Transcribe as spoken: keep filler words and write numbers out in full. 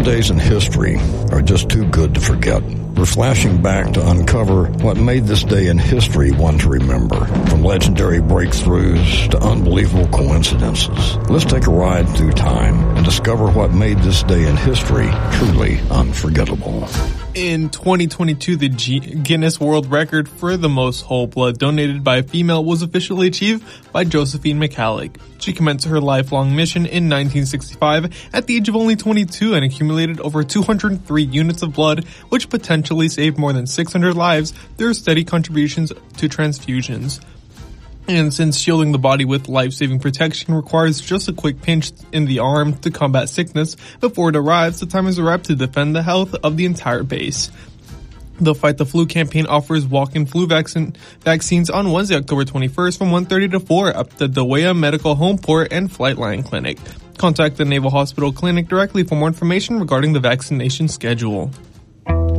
Some days in history are just too good to forget. We're flashing back to uncover what made this day in history one to remember, from legendary breakthroughs to unbelievable coincidences. Let's take a ride through time and discover what made this day in history truly unforgettable. In twenty twenty-two, the G- Guinness World Record for the most whole blood donated by a female was officially achieved by Josephine McCallick. She commenced her lifelong mission in nineteen sixty-five at the age of only twenty-two and accumulated over two hundred three units of blood, which potentially saved more than six hundred lives through her steady contributions to transfusions. And since shielding the body with life-saving protection requires just a quick pinch in the arm to combat sickness before it arrives, the time has arrived to defend the health of the entire base. The Fight the Flu campaign offers walk-in flu vaccine vaccines on Wednesday, October twenty-first from one thirty to four at the Dewey Medical Homeport and Flightline Clinic. Contact the Naval Hospital Clinic directly for more information regarding the vaccination schedule.